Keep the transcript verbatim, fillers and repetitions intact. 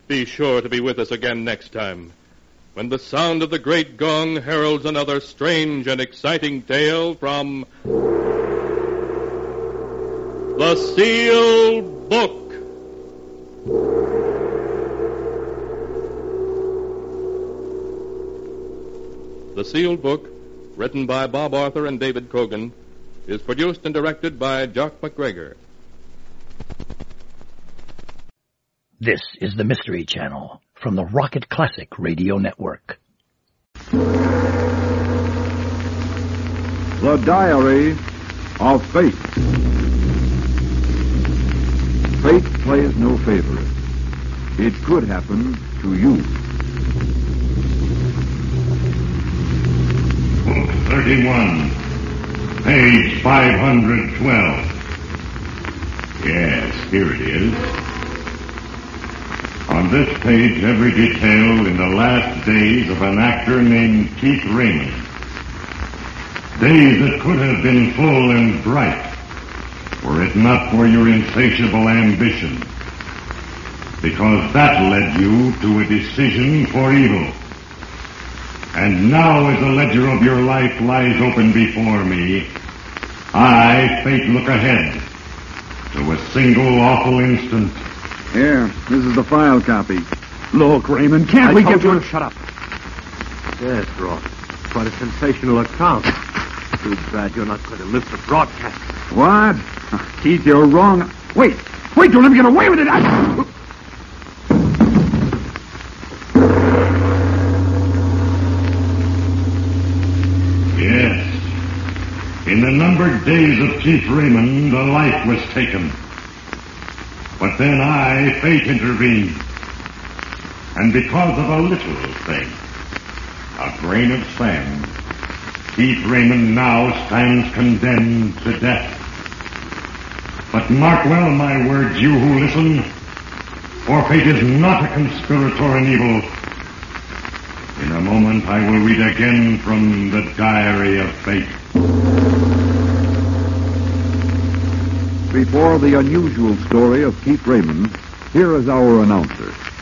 Be sure to be with us again next time, when the sound of the great gong heralds another strange and exciting tale from The Sealed Book. The Sealed Book, written by Bob Arthur and David Cogan, is produced and directed by Jock McGregor. This is the Mystery Channel from the Rocket Classic Radio Network. The Diary of Fate. Fate plays no favorites. It could happen to you. Book thirty-one, page five hundred twelve. Yes, here it is. On this page, every detail in the last days of an actor named Keith Raymond. Days that could have been full and bright, were it not for your insatiable ambition. Because that led you to a decision for evil. And now, as the ledger of your life lies open before me, I, Fate, look ahead to a single awful instant. Here, this is the file copy. Look, Raymond, can't I we told get you to... to shut up. Yes, Ross. Quite a sensational account. Too bad you're not going to live to broadcast. What? Keith, you're wrong. Wait, wait, don't let me get away with it. I... Yes. In the numbered days of Keith Raymond, a life was taken. But then I, Fate, intervened. And because of a little thing, a grain of sand, Keith Raymond now stands condemned to death. But mark well my words, you who listen, for Fate is not a conspirator in evil. In a moment I will read again from the Diary of Fate. Before the unusual story of Keith Raymond, here is our announcer.